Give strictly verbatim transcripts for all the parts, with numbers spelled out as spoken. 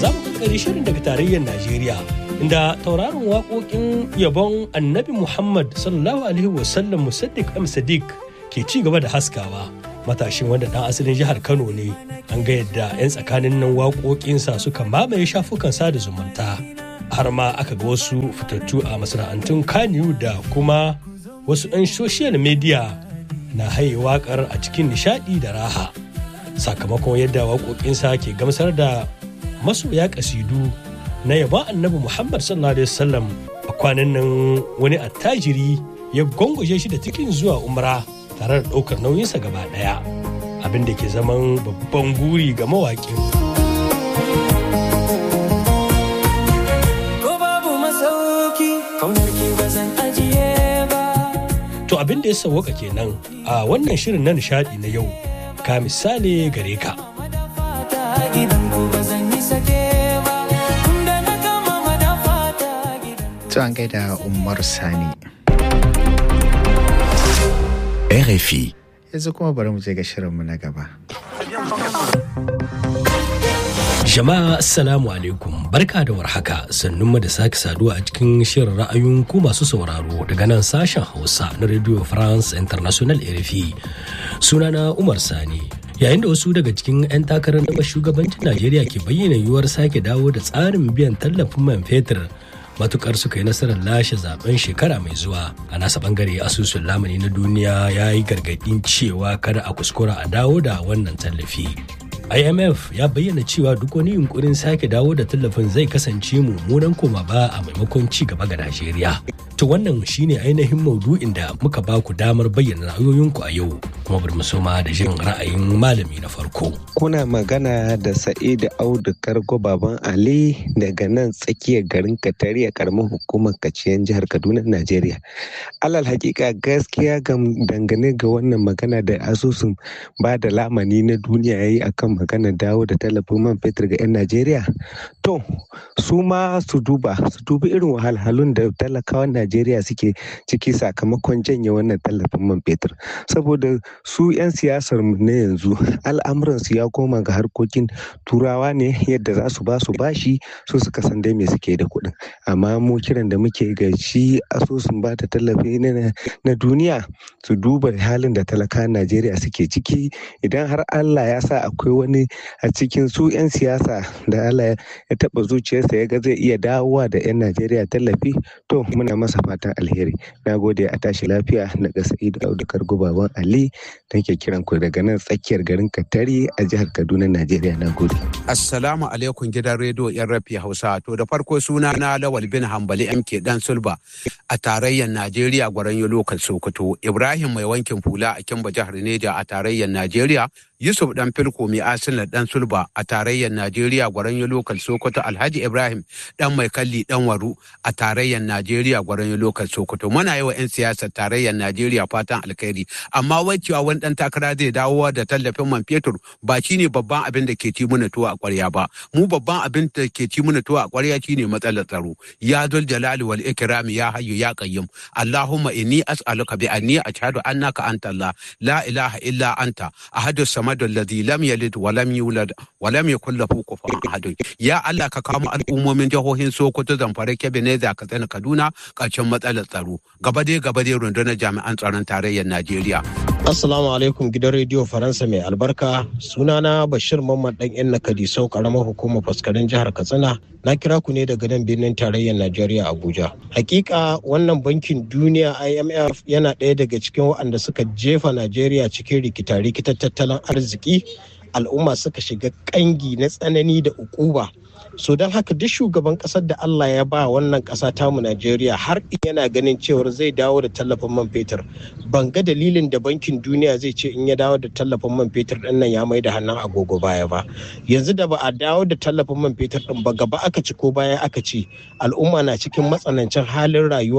za mu kankare shirin daga tarayyar Najeriya inda tauraron waƙoƙin yabon Annabi Muhammad sallallahu alaihi wasallam Musaddiq M Sadiq ke ci gaba da haskawa. Matashin wanda ɗan asalin jihar Kano ne, an ga yadda 'yan tsakanin nan waƙoƙinsa suka mamaye shafukan sada zumunta. Har ma aka ga wasu fitattu a masana'antun Kaniyu da kuma wasu 'yan social media na haye waƙar a cikin nishaɗi da raha. Sakamakon yadda waƙoƙinsa ke gamsar da masoya ƙasidu na yabon Annabi Muhammad sallallahu alaihi wasallam, a kwanan nan wani attajiri ya gwangwaje shi da tikin zuwa umra tare da ɗaukar nauyinsa gaba ɗaya, abin da ke zaman babban guri ga mawaƙin. To abin da ya sauwaka kenan a wannan shirin na nishadi na yau, ka misali gare ka. To an gaida Umar Sani. R F I. Yanzu kuma bari mu je ga shirinmu na gaba. Jama'a assalamu alaikum, barka da warhaka, sannunmu da sake saduwa a cikin shirin ra'ayoyin ku masu sauraro daga nan sashen Hausa na Radio France International R F I. Sunana Umar Sani. Yayin da wasu daga cikin 'yan takarar na shugabancin Najeriya ke bayyana yiwuwar sake dawo da tsarin biyan tallafin man fetur matukar suka yi nasarar lashe zaben shekara mai zuwa, a nasa bangare asusun lamani na duniya ya yi gargadin cewa kada a kuskura a dawo da wannan tallafi. I M F ya bayyana cewa duk wani yunkurin sake dawo da tallafin zai kasance mummunan koma ba a maimakon ci gaba ga Najeriya. To wannan shine ainihin maudu'in da muka ba ku damar bayyana ra'ayoyinku a yau, kuma bari mu soma da jin ra'ayin malami na farko. Kuna magana da Sa'idu Audu Kargo Baban Ali daga nan tsakiyar garin Katari a karamar hukumar Kaciyan jihar Kaduna, Najeriya. Alal hakika gaskiya gam dangane ga wannan magana da asusun ba da lamani na duniya yayi akan magana dawo da tallafin man fetur ga 'yan Najeriya. To, su ma su duba, su dubi irin wahalhalun da talakawan Najeriya suke ciki sakamakon janye wannan tallafin man fetur. Saboda su 'yan siyasar mu na yanzu al'amuran su ya koma ga harkokin turawa ne, yadda za su ba su bashi su suka san dai me suke da kuɗin. Amma mu kiran da muke ga shi asusun ba ta tallafi na duniya su duba halin da talakawan Najeriya suke ciki. Idan har Allah ya sa akwai wani a cikin su 'yan siyasa da Allah ya taɓa zuciyarsa ya ga zai iya dawowa da 'yan Najeriya tallafi, to muna masa fatan alheri. Na gode, a tashi lafiya. Daga Sa'idu Audu Kargo Baban Ali nake kiran ku daga nan tsakiyar garin Katari a jihar Kaduna, Najeriya. Na gode. Assalamu alaikum gidan rediyo yan rafi Hausa. To da farko suna na Lawal bin Hambali M K Dan Sulba a tarayyar Najeriya, Gwaranyo Lokal Sokoto. Ibrahim mai wankin fula a Kimba jihar Neja a tarayyar Najeriya. Yusuf Dan Filko mai Arsenal Dan Sulba a tarayyar Najeriya, Gwaranyo Lokal Sokoto. Alhaji Ibrahim Dan Mai Kalli Dan Waru a tarayyar Najeriya, Gwaranyo Lokal Sokoto. Muna yi wa 'yan siyasar tarayyar Najeriya fatan alkhairi, amma wai cewa wani dan takara zai dawo da tallafin man fetur ba shine babban abin da ke ci mana tuwo a ƙwarya ba. Mu babban abin da ke ci mana tuwo a ƙwarya shine matsalar tsaro. Ya dul jalali wal ikrami ya hayyu ya qayyum. Allahumma inni as'aluka bi anni ashhadu annaka anta Allah la ilaha illa anta ahadus samadu alladhi lam yalid wa lam yulad wa lam yakul lahu kufuwan ahad. Ya Allah ka kawo al'ummomin jihohin Sokoto, Zamfara, Kebbi, Niger, Katsina, Kaduna ƙarshen matsalar tsaro. Gaba dai gaba dai rundunar jami'an tsaron tarayyar Najeriya. Assalamu alaikum gidan rediyo Faransa mai albarka. Sunana Bashir Mamman dan Inna Kadisau, karamar hukumar faskarin jihar Katsina. Na kira ku ne daga nan birnin tarayyar Najeriya Abuja. Hakika wannan bankin duniya I M F yana ɗaya daga cikin waɗanda suka jefa Najeriya cikin rikita-rikitar tattalin arziki. Al'umma suka shiga ƙangi na tsanani da ukuba. So don haka duk shugaban kasar da Allah ya ba wannan kasa tamu Najeriya har yana ganin cewar zai dawo da tallafin man fetur, ban ga dalilin da bankin duniya zai ce in ya dawo da tallafin man fetur din nan ya mai da hannun agogo baya ba. Yanzu da ba a dawo da tallafin man fetur din ba, gaba aka ci ko baya aka ci, al'umma na cikin matsanancin halin rayuwa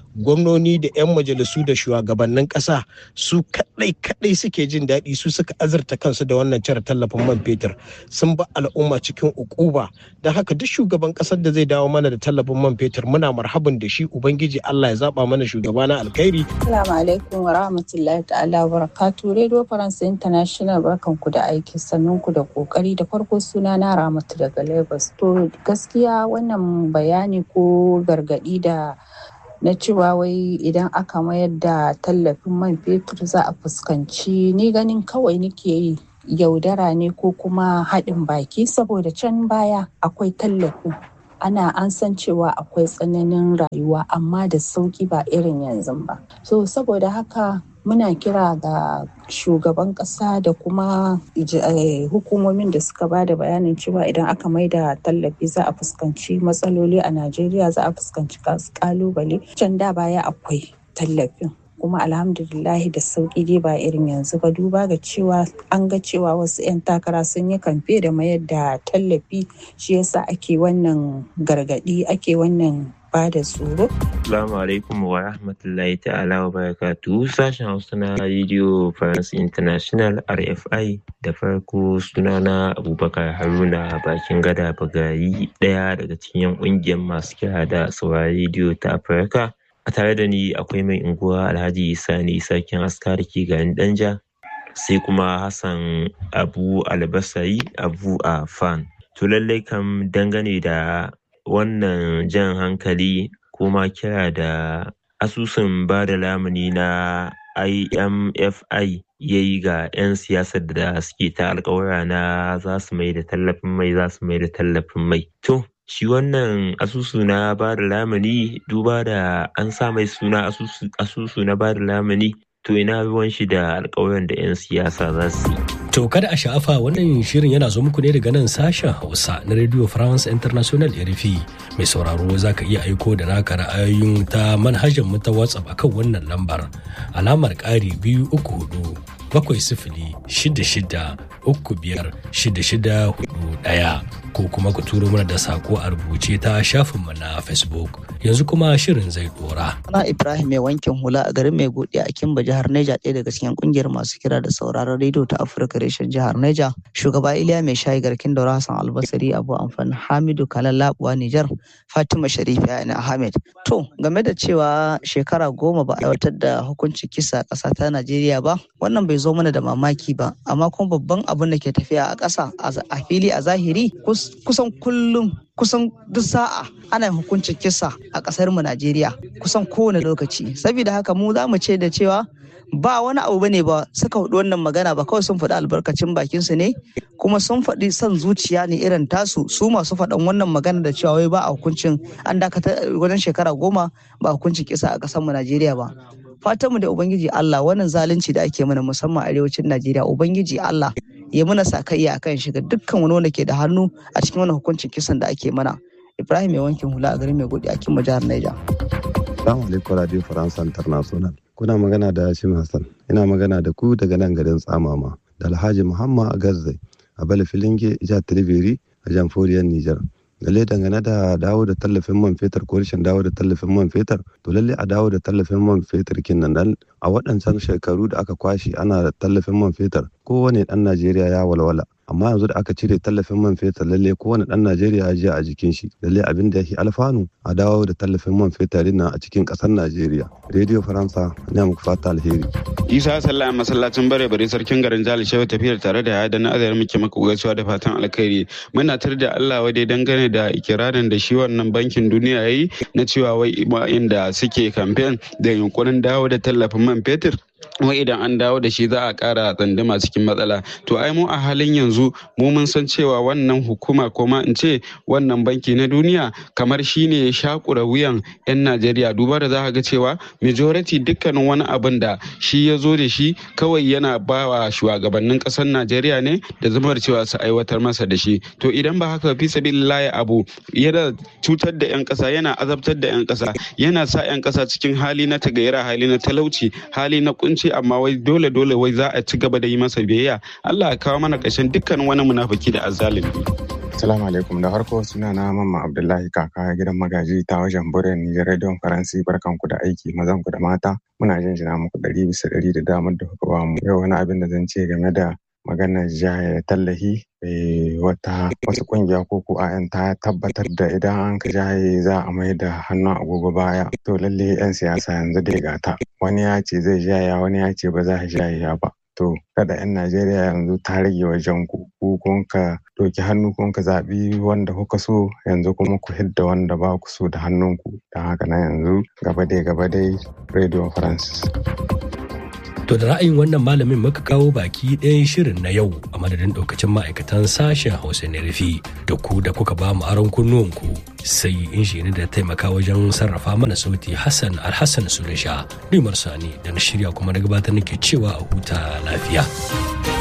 gwamnoni da 'yan majalisu da shugabannin ƙasa su kaɗai kaɗai suke jin daɗi, su suka azurta kansu da wannan cire tallafin man fetur, sun ba al'umma cikin ukuba. Don haka duk shugaban ƙasar da zai dawo mana da tallafin man fetur muna marhaban da shi, ubangiji Allah ya zaba mana shugaba na alkhairi. Assalamu alaikum wa rahmatullahi ta'ala wa barakatuh. Radio France International, barkanku da aiki, sannunku da kokari. Da farko suna na Ramatu daga Lagos. To gaskiya wannan bayani ko gargadi da na cewa wai idan aka mayar da tallafin man fetur za a fuskanci, ni ganin kawai nake yi yaudara ne ko kuma haɗin baki, saboda can baya akwai tallafin, ana an san cewa akwai tsananin rayuwa amma da sauki ba irin yanzu ba. So saboda haka muna kira ga shugaban ƙasa da kuma hukumomin da suka ba da bayanin cewa idan aka maida tallafi za a fuskanci matsaloli a Najeriya, za a fuskanci kalubale. Can da baya akwai tallafin kuma alhamdulillahi da sauki dai ba irin yanzu ba, duba ga cewa an ga cewa wasu 'yan takara sun yi kamfe da mayar da tallafi, shi yasa ake wannan gargadi, ake wannan ba da tsoro. Assalamu alaikum wa rahmatullahi ta'ala wa barakatuhu. Sashen Hausa na Radio France International R F I, da farko sunana Abubakar Haruna bakin gada Bagayi, ɗaya daga cikin yan ƙungiyar masu kira da saurari rediyo ta Afirka. A tare da ni akwai mai unguwa Alhaji Sani Sarkin Aska da ke garin Danja, sai kuma Hassan Abu Albasari Abu a Fan. To lallai kam dangane da wannan jan hankali kuma kira da asusun ba da lamuni na I M F I ya yi ga 'yan siyasar da suke ta alkawara na za su mai da tallafin mai za su mai da tallafin mai. To, shi wannan asusu na ba da lamuni, duba da an sa mai suna asusu na ba da lamuni, to ina ruwan shi da alkawaran da 'yan siyasa za su yi. To kada a sha'afa, wannan shirin yana zo muku ne daga nan sashen Hausa na Radio France International R F I. Mai sauraro za ka iya aiko da naka ra'ayoyin ta manhajar mu ta WhatsApp akan wannan lambar alamar ƙari biyu uku hudu bakwai sifili shida shida uku biyar shida shida hudu ɗaya, ko kuma ku turo mana da sako a rubuce ta shafinmu na Facebook. Yanzu kuma shirin zai dora. Ana Ibrahim mai wankin hula a garin Maigodi a Kimba, jihar Neja, ɗaya daga cikin kungiyar masu kira da sauraron rediyo ta Afirka reshen jihar Neja. Shugaba Iliya mai shayi garkin Daura, Hassan Albasari Abu Amfan, Hamidu Kalan Labuwa Nijar, Fatima Sharif Yana Ahmed. To game da cewa shekara goma ba a aiwatar da hukuncin kisa a ƙasa ta Najeriya ba, wannan bai zo mana da mamaki ba, amma kuma babban abin da ke tafiya a ƙasa a fili a zahiri kusan kullum kusan duk sa'a ana hukuncin kisa a ƙasar mu Najeriya kusan kowane lokaci. Saboda haka mu za mu ce da cewa ba wani abu bane ba suka hudu wannan magana ba, kawai sun faɗi albarkacin bakin su ne, kuma sun faɗi son zuciya ne irin tasu su masu faɗan wannan magana da cewa wai ba a hukuncin, an dakatar wajen shekara goma ba hukuncin kisa a ƙasar mu Najeriya ba. Fatanmu da Ubangiji Allah wannan zalunci da ake mana musamman arewacin Najeriya, Ubangiji Allah ya muna sakayya akan shiga dukkan wani wanda ke da hannu a cikin wannan hukuncin kisan da ake mana. Ibrahim mai wankin hula a garin Maigodi a Kimba, jihar Niger. Assalamu alaikum Radio France International. Kuna magana da Hashim Hassan. Ina magana da ku daga nan garin Tsamama, da Alhaji Muhammad Agarzai a Bala Filinge, jihar Tilibiri a Jamhuriyar Nijar. Lalle dangane da dawo da tallafin man fetur ko rashin dawo da tallafin man fetur, to lalle a dawo da tallafin man fetur kinnan dan a waɗancan shekaru da aka kwashi ana da tallafin man fetur kowane ɗan Najeriya ya walwala, amma yanzu da aka cire tallafin man fetur lalle kowane ɗan Najeriya ya ji a jikin shi. Lalle abin da yake alfanu a dawo da tallafin man fetur nan a cikin ƙasar Najeriya. Radio Faransa, ina muku fata alheri. Isa Sallah masallacin bare bare sarkin garin Jali Shehu tafiyar tare da yada na azar muke maka gaisuwa da fatan alkhairi. Muna tar da Allah wadai dangane da ikirarin da shi wannan bankin duniya yayi na cewa wai inda suke campaign da yunkurin dawo da tallafin man fetur, wai idan an dawo da shi za a ƙara tsanduma cikin matsala. To ai mu a halin yanzu mu mun san cewa wannan hukuma ko ma in ce wannan banki na duniya kamar shine ya shakura wuyan 'yan Najeriya, duba da za ka ga cewa majority dukkanin wani abin da shi ya zo da shi kawai yana ba wa shugabannin ƙasar Najeriya ne da zumar cewa su aiwatar masa da shi. To idan ba haka fi sabilillahi abu yana cutar da 'yan ƙasa, yana azabtar da 'yan ƙasa, yana sa 'yan ƙasa cikin hali na tagayyara, hali na talauci, hali na kunci amma wai dole dole wai za a ci gaba da yi masa biyayya. Allah ya kawo mana ƙarshen dukkan wani munafiki da azzalimi. Assalamu alaikum, da farko suna na Mamma Abdullahi kaka gidan magaji ta wajen Buren Nijar Radio Faransi, barkanku da aiki mazan ku da mata. Muna jinjina muku ɗari bisa ɗari da damar da kuka ba mu. Yau wani abin da zan ce game da maganar jaya tallahi wata wasu kungiya ko ko ayan ta tabbatar da idan an ka jaye za a mai da hannun agogo baya. To lalle yan siyasa yanzu dai gata, wani ya ce zai jaya, wani ya ce ba za a jaya ba. To kada 'yan Najeriya yanzu ta rage wajen ku, ku kun ka doki hannu kun ka zaɓi wanda kuka so, yanzu kuma ku hidda wanda ba ku so da hannunku. Don haka na yanzu gaba dai gaba dai Radio France. To da ra'ayin wannan malamin muka kawo baki ɗayan shirin na yau a madadin ɗaukacin ma'aikatan sashen Hausa na rufi da ku da kuka ba mu aron kunnuwanku, sai injini da taimaka wajen sarrafa mana sauti Hassan Alhassan Sulisha. Rimar Sani da na shirya kuma na gabatar nake cewa a huta lafiya.